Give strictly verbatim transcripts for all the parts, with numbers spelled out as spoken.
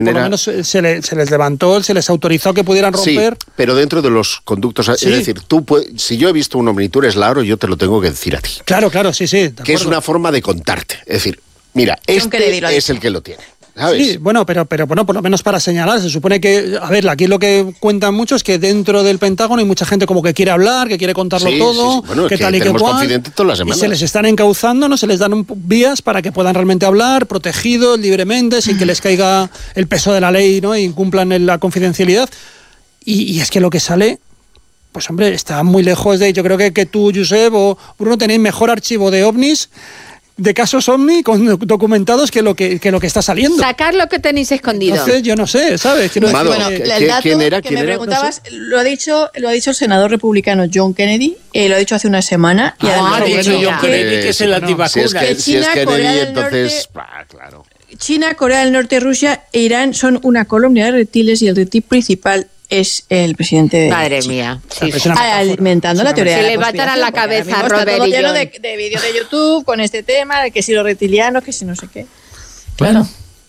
Por lo menos se, le, se les levantó, se les autorizó que pudieran romper. Sí, pero dentro de los conductos. Sí. Es decir, tú puedes, si yo he visto un Omnitur Eslaro, yo te lo tengo que decir a ti. Claro, claro, sí, sí. Que es una forma de contarte. Es decir, mira, este es el que lo tiene. ¿Sabes? Sí, bueno, pero, pero bueno, por lo menos para señalar, se supone que, a ver, aquí lo que cuentan mucho es que dentro del Pentágono hay mucha gente como que quiere hablar, que quiere contarlo sí, todo, sí, sí. Bueno, que, que tal y que cual, todas las semanas. Y se les están encauzando, ¿no? Se les dan un, vías para que puedan realmente hablar, protegidos, libremente, sin que les caiga el peso de la ley, ¿no? Y incumplan la confidencialidad. Y, y es que lo que sale, pues hombre, está muy lejos de... Yo creo que, que tú, Josep, o Bruno, tenéis mejor archivo de ovnis, de casos OVNI con documentados que lo que, que lo que está saliendo. Sacar lo que tenéis escondido. Entonces, yo no sé, ¿sabes? Quiero Mado, decir, bueno, el dato ¿quién era? que ¿Quién me era? preguntabas, no sé. lo, ha dicho, lo ha dicho el senador republicano John Kennedy, eh, lo ha dicho hace una semana. Y ah, ha dicho John Kennedy, que es el antivacunas. Si es, que, que si es China, Kennedy, Corea del entonces... Norte, ah, claro. China, Corea del Norte, Rusia e Irán son una colonia de reptiles y el reptil principal es el presidente de Madre China. mía. Sí, es una Ah, alimentando la teoría se de le la va a atar a la cabeza conspiración, a porque Robert ahora y mismo John. está todo lleno de, de vídeos de YouTube con este tema, de que si los reptilianos, que si no sé qué. Bueno,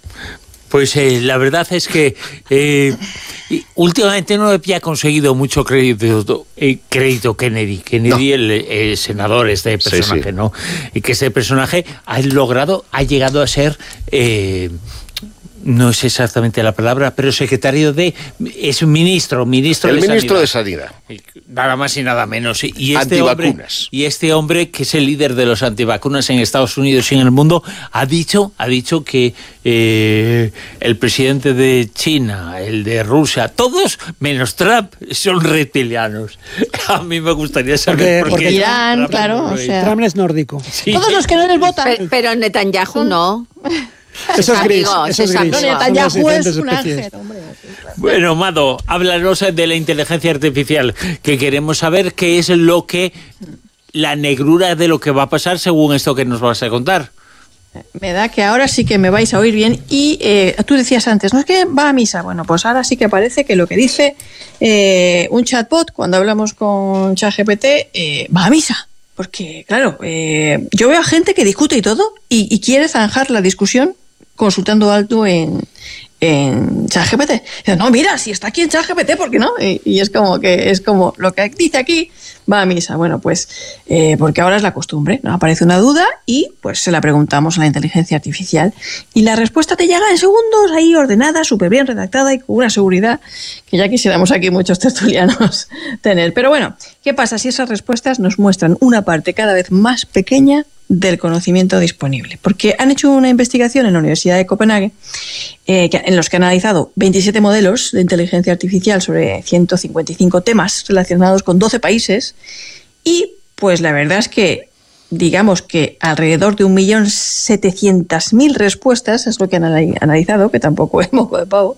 pues eh, la verdad es que eh, últimamente no había conseguido mucho crédito, eh, crédito Kennedy. Kennedy, no. el, el senador, este personaje, sí, sí. ¿no? Y que este personaje ha logrado, ha llegado a ser... Eh, no es exactamente la palabra, pero secretario de... es un ministro, ministro el de ministro Sanidad. de Sanidad. Nada más y nada menos. Y este antivacunas. Hombre, y este hombre, que es el líder de los antivacunas en Estados Unidos y en el mundo, ha dicho, ha dicho que eh, el presidente de China, el de Rusia, todos, menos Trump, son reptilianos. A mí me gustaría saber porque, por qué. Porque Irán, Trump, claro, o sea... Trump es nórdico. Sí. Todos los que no les votan. Pero, pero Netanyahu no. Eso es gris, amigo, eso es es gris. amigo. Son las Netanyahu es diferentes un especies. ángel, hombre. Bueno, Mado, háblanos de la inteligencia artificial, que queremos saber qué es lo que, la negrura de lo que va a pasar según esto que nos vas a contar. Me da que ahora sí que me vais a oír bien. Y eh, tú decías antes, no es que va a misa. Bueno, pues ahora sí que parece que lo que dice eh, un chatbot cuando hablamos con ChatGPT eh, va a misa. Porque, claro, eh, yo veo a gente que discute y todo y, y quiere zanjar la discusión consultando algo en, en ChatGPT. Dice, no, mira, si está aquí en ChatGPT, ¿por qué no? Y, y es como que es como lo que dice aquí va a misa. Bueno, pues eh, porque ahora es la costumbre, ¿no? Aparece una duda y pues se la preguntamos a la inteligencia artificial y la respuesta te llega en segundos, ahí ordenada, súper bien redactada y con una seguridad que ya quisiéramos aquí muchos tertulianos tener. Pero bueno, ¿qué pasa si esas respuestas nos muestran una parte cada vez más pequeña del conocimiento disponible? Porque han hecho una investigación en la Universidad de Copenhague eh, que, en los que han analizado veintisiete modelos de inteligencia artificial sobre ciento cincuenta y cinco temas relacionados con doce países y pues la verdad es que digamos que alrededor de un millón setecientas mil respuestas es lo que han analizado, que tampoco es moco de pavo,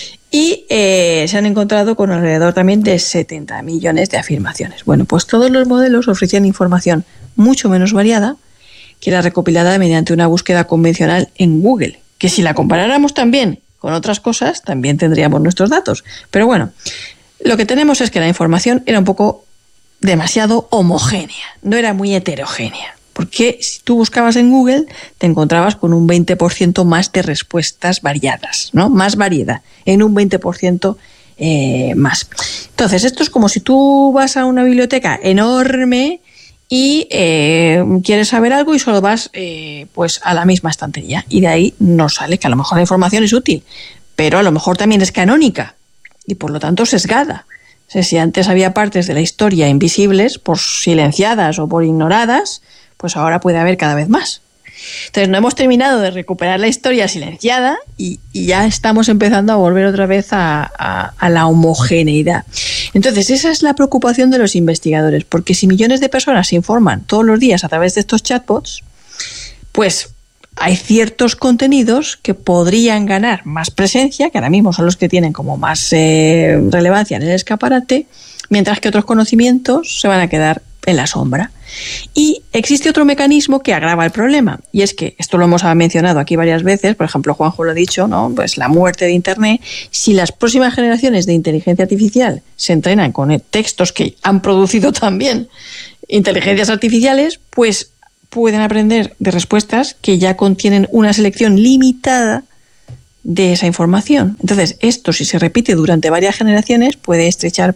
y eh, se han encontrado con alrededor también de setenta millones de afirmaciones. Bueno, pues todos los modelos ofrecían información mucho menos variada que la recopilada mediante una búsqueda convencional en Google, que si la comparáramos también con otras cosas, también tendríamos nuestros datos. Pero bueno, lo que tenemos es que la información era un poco demasiado homogénea, no era muy heterogénea, porque si tú buscabas en Google te encontrabas con un veinte por ciento más de respuestas variadas, ¿no? Más variedad, en un veinte por ciento eh, más. Entonces, esto es como si tú vas a una biblioteca enorme y eh, quieres saber algo y solo vas eh, pues a la misma estantería y de ahí nos sale que a lo mejor la información es útil, pero a lo mejor también es canónica y por lo tanto sesgada. O sea, si antes había partes de la historia invisibles, por silenciadas o por ignoradas, pues ahora puede haber cada vez más. Entonces no hemos terminado de recuperar la historia silenciada y, y ya estamos empezando a volver otra vez a, a, a la homogeneidad. Entonces esa es la preocupación de los investigadores, porque si millones de personas se informan todos los días a través de estos chatbots, pues hay ciertos contenidos que podrían ganar más presencia, que ahora mismo son los que tienen como más eh, relevancia en el escaparate, mientras que otros conocimientos se van a quedar en la sombra. Y existe otro mecanismo que agrava el problema, y es que, esto lo hemos mencionado aquí varias veces, por ejemplo Juanjo lo ha dicho, ¿no? Pues la muerte de Internet. Si las próximas generaciones de inteligencia artificial se entrenan con textos que han producido también inteligencias artificiales, pues pueden aprender de respuestas que ya contienen una selección limitada de esa información. Entonces, esto, si se repite durante varias generaciones, puede estrechar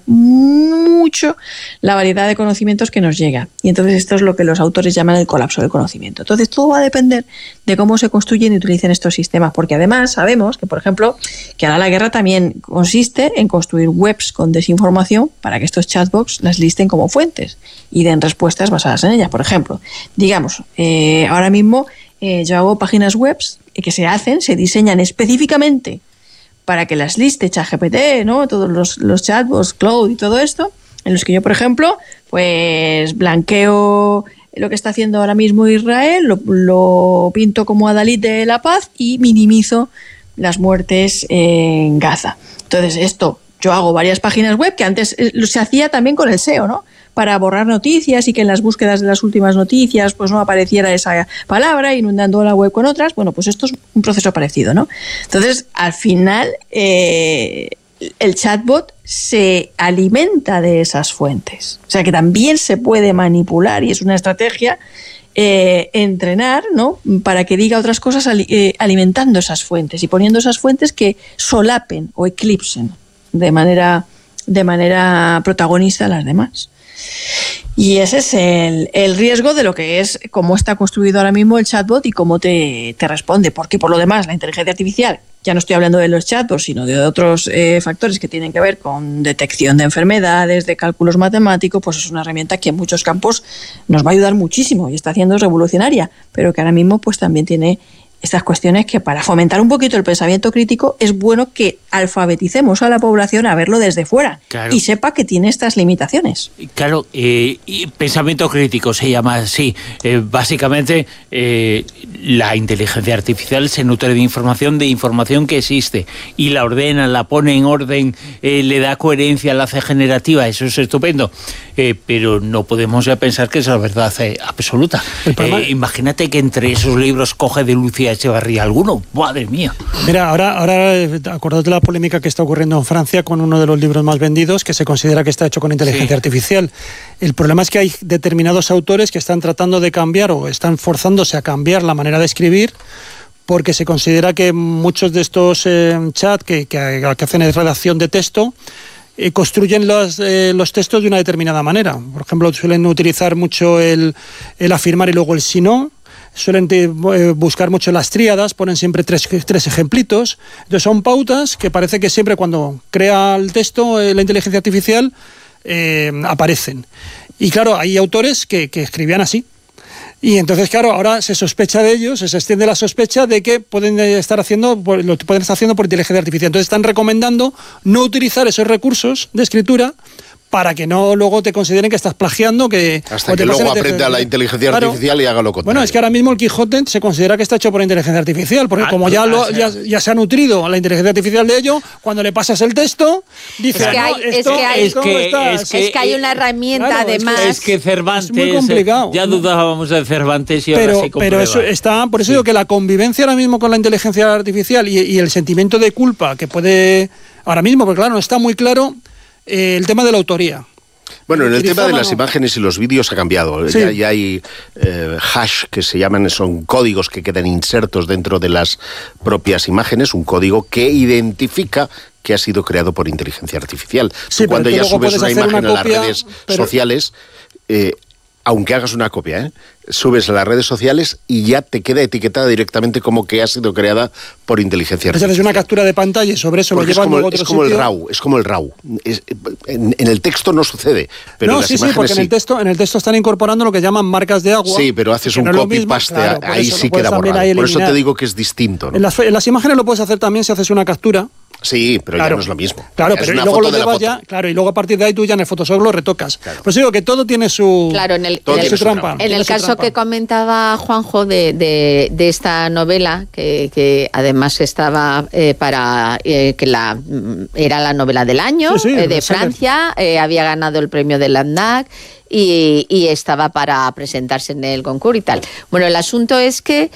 mucho la variedad de conocimientos que nos llega. Y entonces esto es lo que los autores llaman el colapso del conocimiento. Entonces, todo va a depender de cómo se construyen y utilicen estos sistemas, porque además sabemos que, por ejemplo, que ahora la guerra también consiste en construir webs con desinformación para que estos chatbots las listen como fuentes y den respuestas basadas en ellas. Por ejemplo, digamos, eh, ahora mismo eh, yo hago páginas web que se hacen, se diseñan específicamente para que las liste ChatGPT, ¿no? Todos los, los chatbots, Cloud y todo esto, en los que yo, por ejemplo, pues blanqueo lo que está haciendo ahora mismo Israel, lo, lo pinto como adalid de la paz y minimizo las muertes en Gaza. Entonces, esto, yo hago varias páginas web que antes se hacía también con el S E O, ¿no? Para borrar noticias y que en las búsquedas de las últimas noticias pues no apareciera esa palabra, inundando la web con otras. Bueno, pues esto es un proceso parecido, ¿no? Entonces, al final, eh, el chatbot se alimenta de esas fuentes. O sea, que también se puede manipular y es una estrategia eh, entrenar, ¿no? Para que diga otras cosas ali- eh, alimentando esas fuentes y poniendo esas fuentes que solapen o eclipsen de manera, de manera protagonista a las demás. Y ese es el, el riesgo de lo que es cómo está construido ahora mismo el chatbot y cómo te, te responde. Porque por lo demás, la inteligencia artificial, ya no estoy hablando de los chatbots, sino de otros eh, factores que tienen que ver con detección de enfermedades, de cálculos matemáticos, pues es una herramienta que en muchos campos nos va a ayudar muchísimo y está haciendo revolucionaria, pero que ahora mismo pues también tiene estas cuestiones que para fomentar un poquito el pensamiento crítico es bueno que alfabeticemos a la población a verlo desde fuera, claro, y sepa que tiene estas limitaciones. Claro, eh, y pensamiento crítico se llama así. Eh, básicamente, eh, la inteligencia artificial se nutre de información, de información que existe, y la ordena, la pone en orden, eh, le da coherencia, la hace generativa. Eso es estupendo. Eh, pero no podemos ya pensar que es la verdad eh, absoluta. Eh, imagínate que entre esos libros coge de Lucía Echevarría alguno. ¡Madre mía! Mira, ahora, ahora acordad de la polémica que está ocurriendo en Francia con uno de los libros más vendidos que se considera que está hecho con inteligencia sí. artificial. El problema es que hay determinados autores que están tratando de cambiar o están forzándose a cambiar la manera de escribir porque se considera que muchos de estos eh, chats que, que, que hacen redacción de texto eh, construyen los, eh, los textos de una determinada manera. Por ejemplo, suelen utilizar mucho el, el afirmar y luego el si no. Suelen eh, buscar mucho las tríadas, ponen siempre tres, tres ejemplitos. Entonces son pautas que parece que siempre cuando crea el texto eh, la inteligencia artificial eh, aparecen. Y claro, hay autores que, que escribían así. Y entonces, claro, ahora se sospecha de ellos, se extiende la sospecha de que pueden estar haciendo, lo pueden estar haciendo por inteligencia artificial. Entonces están recomendando no utilizar esos recursos de escritura para que no luego te consideren que estás plagiando. Que Hasta que luego aprenda te... la inteligencia claro. artificial y haga lo contrario. Bueno, es que ahora mismo el Quijote se considera que está hecho por inteligencia artificial, porque ah, como ya, lo, ya, ya se ha nutrido la inteligencia artificial de ello, cuando le pasas el texto, dice... Es que hay, no, esto, es que hay, es que, es que, es que hay una herramienta, claro, además... Es que Cervantes... Es muy complicado. Ya dudábamos de Cervantes y pero, ahora se comprueba. Pero eso está... Por eso sí. digo que la convivencia ahora mismo con la inteligencia artificial y, y el sentimiento de culpa que puede... Ahora mismo, porque claro, no está muy claro eh, el tema de la autoría. Bueno, en el tema de las imágenes y los vídeos ha cambiado. Sí. Ya, ya hay eh, hash que se llaman, son códigos que quedan insertos dentro de las propias imágenes, un código que identifica que ha sido creado por inteligencia artificial. Sí, Tú cuando ya subes una imagen una a las redes pero... sociales, eh, aunque hagas una copia, ¿eh? subes a las redes sociales y ya te queda etiquetada directamente como que ha sido creada por inteligencia artificial. Haces una captura de pantalla y sobre eso Porque lo llevan a otro Es como sitio. el RAW, es como el RAW. Es, en, en el texto no sucede, pero no, en las sí, imágenes sí, porque sí. en el texto, en el texto están incorporando lo que llaman marcas de agua. Sí, pero haces un no copy-paste, claro, ahí sí queda borrado. Por eso te digo que es distinto, ¿no? En las, en las imágenes lo puedes hacer también si haces una captura. Sí, pero claro, ya no es lo mismo. Claro, es pero una y luego foto lo de la llevas foto. ya, claro, y luego a partir de ahí tú ya en el Photoshop lo retocas. Claro. Pues digo que todo tiene su, claro, en el, todo en tiene el, su trampa. En el caso que comentaba Juanjo de, de, de esta novela, que, que además estaba eh, para eh, que la era la novela del año sí, sí, eh, de Francia, eh, había ganado el premio de Landac. Y, y estaba para presentarse en el concurso y tal. Bueno, el asunto es que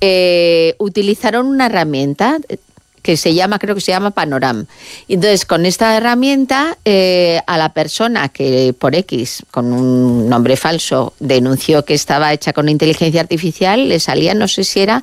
eh, utilizaron una herramienta que se llama, creo que se llama Panoram. Entonces, con esta herramienta, eh, a la persona que por X, con un nombre falso, denunció que estaba hecha con inteligencia artificial, le salía, no sé si era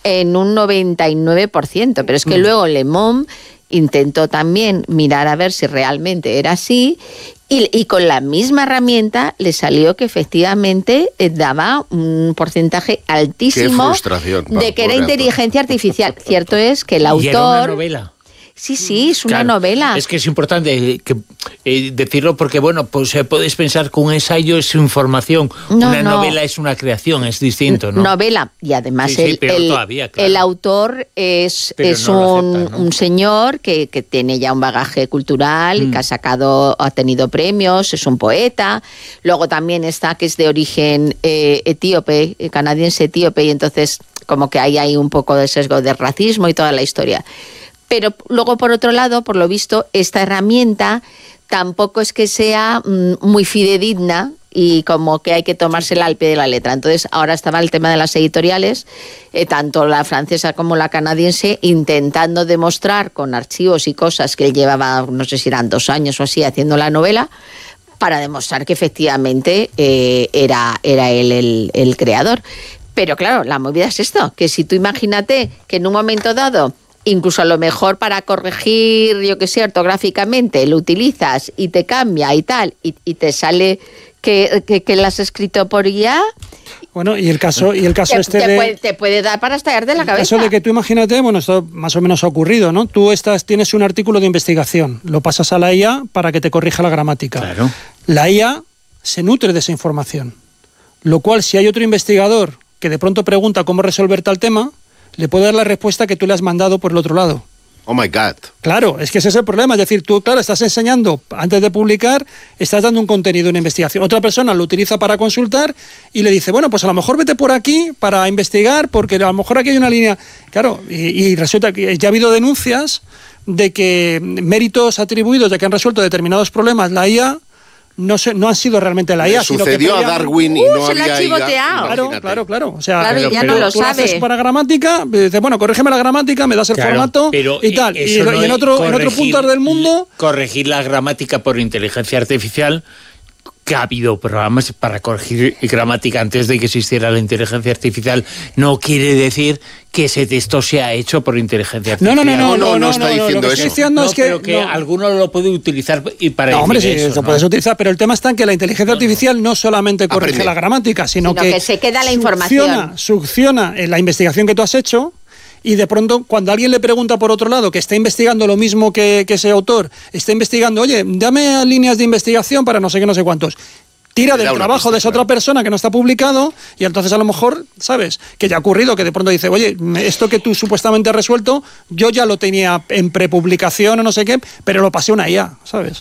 en un noventa y nueve por ciento, pero es que mm. luego Le Monde intentó también mirar a ver si realmente era así y, y con la misma herramienta le salió que efectivamente eh, daba un porcentaje altísimo de que era inteligencia artificial. Cierto es que el autor... Y era una novela. Sí, sí, es una claro, novela. Es que es importante que, eh, decirlo porque, bueno, pues eh, podéis pensar que un ensayo es información, no, una no. novela es una creación, es distinto, ¿no? Novela, y además sí, sí, el, el, todavía, claro. el autor es, es no un, acepta, ¿no? un señor que, que tiene ya un bagaje cultural, mm. que ha sacado, ha tenido premios, es un poeta. Luego también está que es de origen eh, etíope, eh, canadiense etíope, y entonces como que ahí hay un poco de sesgo de racismo y toda la historia. Pero luego, por otro lado, por lo visto, esta herramienta tampoco es que sea mmm, muy fidedigna y como que hay que tomársela al pie de la letra. Entonces, ahora estaba el tema de las editoriales, eh, tanto la francesa como la canadiense, intentando demostrar con archivos y cosas que él llevaba, no sé si eran dos años o así, haciendo la novela, para demostrar que efectivamente eh, era, era él el, el creador. Pero claro, la movida es esto, que si tú imagínate que en un momento dado... Incluso a lo mejor para corregir, yo que sé, ortográficamente, lo utilizas y te cambia y tal, y, y te sale que, que, que lo has escrito por I A. Bueno, y el caso, y el caso te, este te de... Puede, te puede dar para estallar de la cabeza. El caso de que tú imagínate, bueno, esto más o menos ha ocurrido, ¿no? Tú estás, tienes un artículo de investigación, lo pasas a la I A para que te corrija la gramática. Claro. La I A se nutre de esa información, lo cual si hay otro investigador que de pronto pregunta cómo resolver tal tema, le puede dar la respuesta que tú le has mandado por el otro lado. Oh my God. Claro, es que ese es el problema. Es decir, tú, claro, estás enseñando, antes de publicar, estás dando un contenido, una investigación. Otra persona lo utiliza para consultar y le dice, bueno, pues a lo mejor vete por aquí para investigar, porque a lo mejor aquí hay una línea. Claro, y, y resulta que ya ha habido denuncias de que méritos atribuidos de que han resuelto determinados problemas la I A no se, no han sido realmente la I A. Le sucedió sino que a Darwin y uh, no se había lo ha chivoteado. I A. Claro, claro, claro. O sea, claro, pero, ya pero no lo tú sabe. haces para gramática, dices, bueno, corrígeme la gramática, me das el claro, formato y tal. Y, no y en otro, en otro punto del mundo... Corregir la gramática por inteligencia artificial, que ha habido programas para corregir gramática antes de que existiera la inteligencia artificial, no quiere decir que ese texto sea hecho por inteligencia artificial. No, no, no, no, no, no, no no está no, diciendo no, lo que eso. estoy diciendo no, es que, pero que no. alguno lo puede utilizar y para No, hombre, sí, eso, lo ¿no? puedes utilizar, pero el tema está en que la inteligencia no, artificial no, no solamente corrige Aprende. la gramática, sino, Sino que, que se queda la succiona, información. succiona en la investigación que tú has hecho. Y de pronto, cuando alguien le pregunta por otro lado, que está investigando lo mismo que, que ese autor, está investigando, oye, dame líneas de investigación para no sé qué, no sé cuántos, tira del trabajo de esa otra persona que no está publicado y entonces a lo mejor, ¿sabes? Que ya ha ocurrido, que de pronto dice, oye, esto que tú supuestamente has resuelto, yo ya lo tenía en prepublicación o no sé qué, pero lo pasé a una I A, ¿sabes?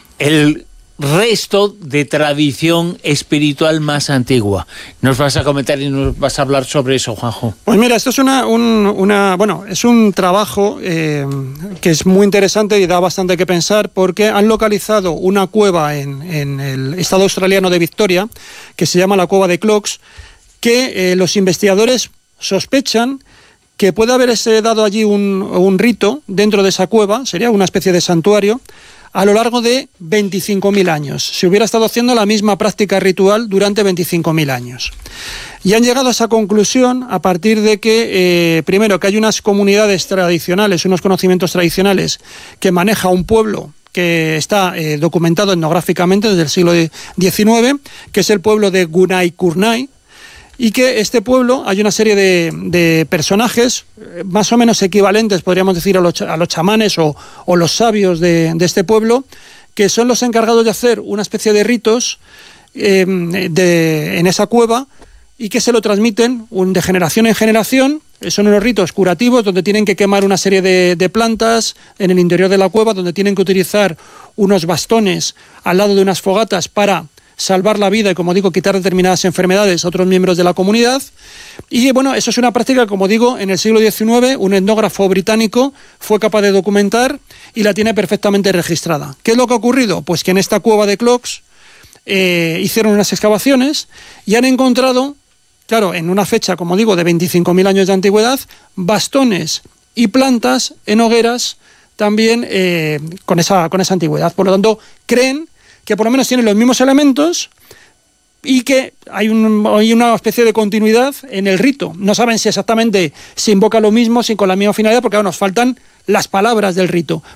El resto de tradición espiritual más antigua. Nos vas a comentar y nos vas a hablar sobre eso, Juanjo. Pues mira, esto es una, un, una bueno, es un trabajo eh, que es muy interesante y da bastante que pensar porque han localizado una cueva en, en el estado australiano de Victoria que se llama la cueva de Clocks, que eh, los investigadores sospechan que puede haberse dado allí un, un rito dentro de esa cueva, sería una especie de santuario, a lo largo de veinticinco mil años. Se hubiera estado haciendo la misma práctica ritual durante veinticinco mil años. Y han llegado a esa conclusión a partir de que, eh, primero, que hay unas comunidades tradicionales, unos conocimientos tradicionales que maneja un pueblo que está eh, documentado etnográficamente desde el siglo diecinueve, que es el pueblo de Gunai Kurnai, y que este pueblo, hay una serie de, de personajes eh, más o menos equivalentes, podríamos decir, a los, a los chamanes o, o los sabios de, de este pueblo, que son los encargados de hacer una especie de ritos eh, de, en esa cueva y que se lo transmiten un, de generación en generación. Son unos ritos curativos donde tienen que quemar una serie de, de plantas en el interior de la cueva, donde tienen que utilizar unos bastones al lado de unas fogatas para salvar la vida y, como digo, quitar determinadas enfermedades a otros miembros de la comunidad. Y bueno, eso es una práctica, como digo, en el siglo diecinueve un etnógrafo británico fue capaz de documentar y la tiene perfectamente registrada. ¿Qué es lo que ha ocurrido? Pues que en esta cueva de Clocks eh, hicieron unas excavaciones y han encontrado, claro, en una fecha, como digo, de veinticinco mil años de antigüedad, bastones y plantas en hogueras también eh, con esa, con esa antigüedad. Por lo tanto, creen que por lo menos tienen los mismos elementos y que hay, un, hay una especie de continuidad en el rito. No saben si exactamente se invoca lo mismo, si con la misma finalidad, porque ahora nos faltan las palabras del rito.